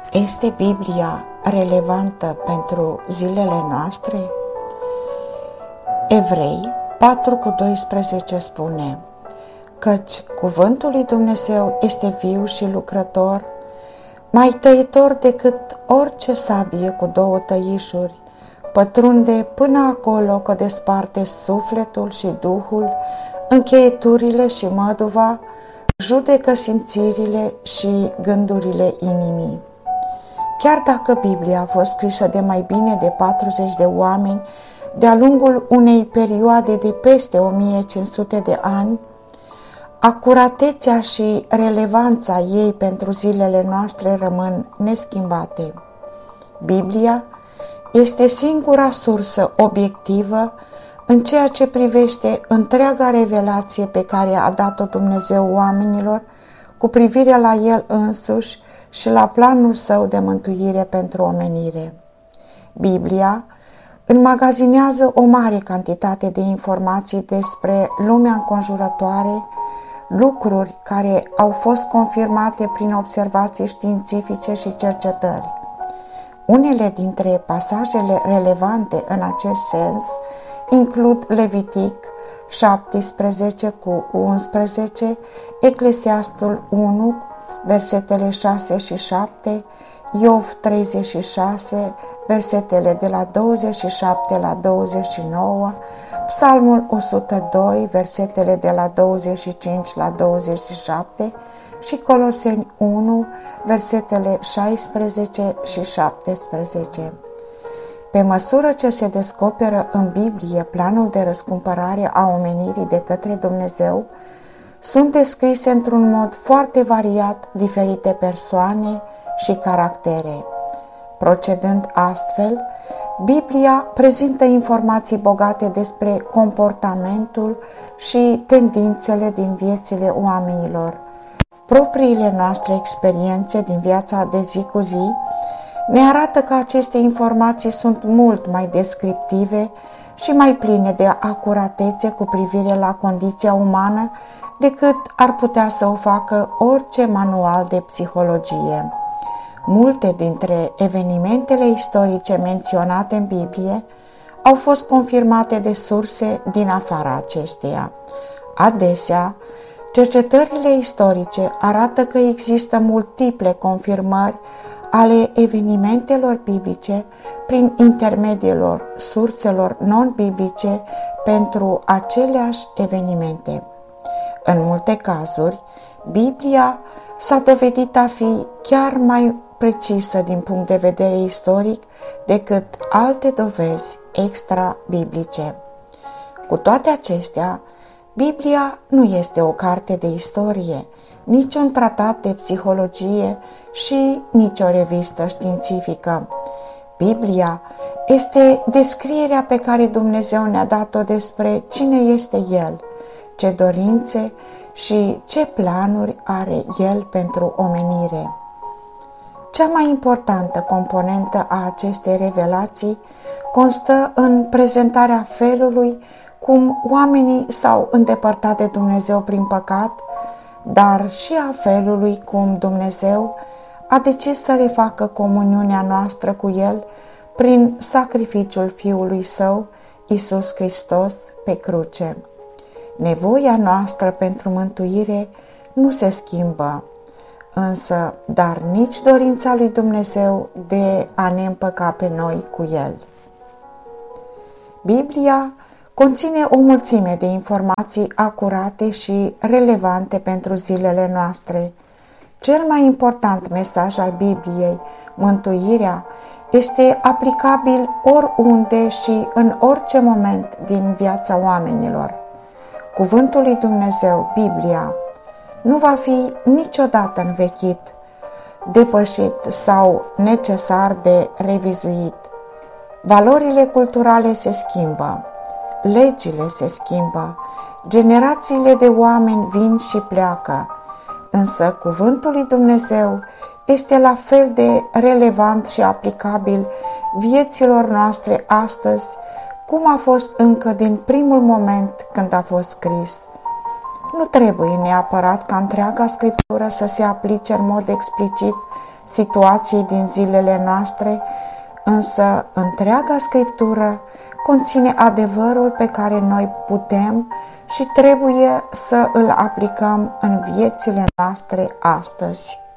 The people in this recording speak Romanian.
Este Biblia relevantă pentru zilele noastre? Evrei 4:12 spune: căci cuvântul lui Dumnezeu este viu și lucrător, mai tăitor decât orice sabie cu două tăișuri, pătrunde până acolo că desparte sufletul și duhul, încheieturile și măduva, judecă simțirile și gândurile inimii. Chiar dacă Biblia a fost scrisă de mai bine de 40 de oameni de-a lungul unei perioade de peste 1500 de ani, acuratețea și relevanța ei pentru zilele noastre rămân neschimbate. Biblia este singura sursă obiectivă în ceea ce privește întreaga revelație pe care a dat-o Dumnezeu oamenilor cu privire la El însuși și la planul Său de mântuire pentru omenire. Biblia înmagazinează o mare cantitate de informații despre lumea înconjurătoare, lucruri care au fost confirmate prin observații științifice și cercetări. Unele dintre pasajele relevante în acest sens includ Levitic 17:11, Eclesiastul 1, versetele 6 și 7, Iov 36, versetele de la 27 la 29, Psalmul 102, versetele de la 25 la 27 și Coloseni 1, versetele 16 și 17. Pe măsură ce se descoperă în Biblie planul de răscumpărare a omenirii de către Dumnezeu, sunt descrise într-un mod foarte variat diferite persoane și caractere. Procedând astfel, Biblia prezintă informații bogate despre comportamentul și tendințele din viețile oamenilor. Propriile noastre experiențe din viața de zi cu zi ne arată că aceste informații sunt mult mai descriptive și mai pline de acuratețe cu privire la condiția umană decât ar putea să o facă orice manual de psihologie. Multe dintre evenimentele istorice menționate în Biblie au fost confirmate de surse din afara acesteia. Adesea, cercetările istorice arată că există multiple confirmări ale evenimentelor biblice prin intermediul surselor non-biblice pentru aceleași evenimente. În multe cazuri, Biblia s-a dovedit a fi chiar mai precisă din punct de vedere istoric decât alte dovezi extra-biblice. Cu toate acestea, Biblia nu este o carte de istorie, nici un tratat de psihologie și nici o revistă științifică. Biblia este descrierea pe care Dumnezeu ne-a dat-o despre cine este El, ce dorințe și ce planuri are El pentru omenire. Cea mai importantă componentă a acestei revelații constă în prezentarea felului cum oamenii s-au îndepărtat de Dumnezeu prin păcat, dar și a felului cum Dumnezeu a decis să refacă comuniunea noastră cu El prin sacrificiul Fiului Său, Iisus Hristos, pe cruce. Nevoia noastră pentru mântuire nu se schimbă, dar nici dorința lui Dumnezeu de a ne împăca pe noi cu El. Biblia conține o mulțime de informații acurate și relevante pentru zilele noastre. Cel mai important mesaj al Bibliei, mântuirea, este aplicabil oriunde și în orice moment din viața oamenilor. Cuvântul lui Dumnezeu, Biblia, nu va fi niciodată învechit, depășit sau necesar de revizuit. Valorile culturale se schimbă, legile se schimbă, generațiile de oameni vin și pleacă, însă cuvântul lui Dumnezeu este la fel de relevant și aplicabil vieților noastre astăzi, cum a fost încă din primul moment când a fost scris. Nu trebuie neapărat ca întreaga Scriptură să se aplice în mod explicit situației din zilele noastre, însă întreaga Scriptură conține adevărul pe care noi putem și trebuie să îl aplicăm în viețile noastre astăzi.